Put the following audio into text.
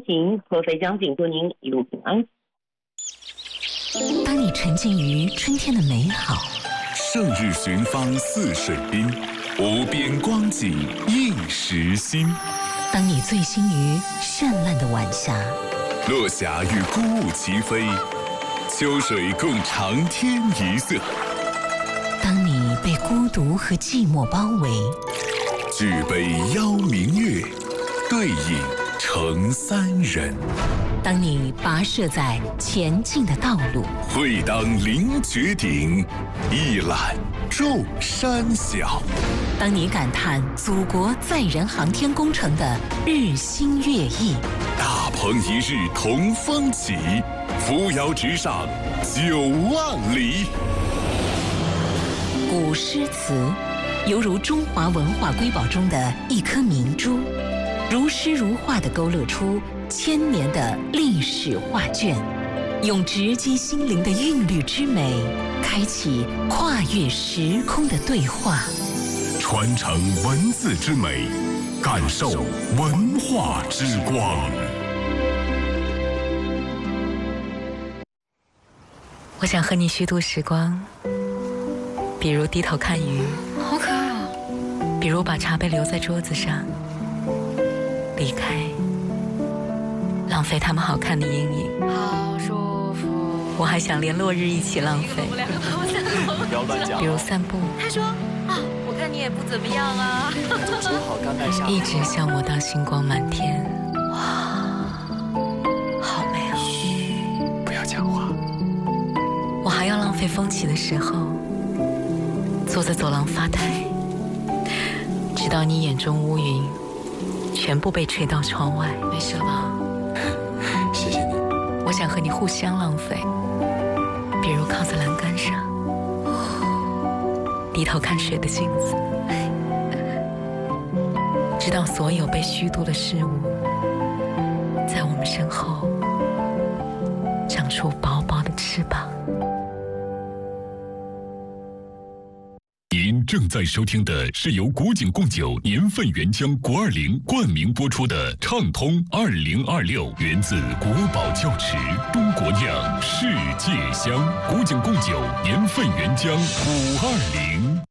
行，合肥江景，祝您一路平安。 当你沉浸于春天的美好， 胜日寻芳泗水滨，无边光景映时心。 当你醉心于绚烂的晚霞， 落霞与孤鹜齐飞，秋水共长天一色。 当你被孤独和寂寞包围， 举杯邀明月，对影成三人。 当你跋涉在前进的道路， 会当凌绝顶，一览众山小。 当你感叹祖国载人航天工程的日新月异， 大鹏一日同风起，扶摇直上9万里。 古诗词犹如中华文化瑰宝中的一颗明珠，如诗如画地勾勒出千年的历史画卷，用直击心灵的韵律之美，开启跨越时空的对话， 传承文字之美，感受文化之光。 我想和你虚度时光，比如低头看鱼， 好可爱哦。 比如把茶杯留在桌子上，离开，浪费他们好看的阴影。 好舒服。 我还想连落日一起浪费， 不要乱讲。 比如散步。 他说啊，我看你也不怎么样啊。 说好甘拜下。 一直消磨到星光满天。哇，好美哦。 嘘，不要讲话。 我还要浪费风起的时候，坐在走廊发呆，直到你眼中乌云全部被吹到窗外。没事了吧？ 谢谢你。 我想和你互相浪费，比如靠在栏杆上，低头看水的镜子，直到所有被虚度的事物在我们身后长出薄薄的翅膀。 您正在收听的是由古井贡酒年份原浆国20冠名播出的畅通2026，源自国宝窖池，中国酿，世界香。古井贡酒年份原浆520。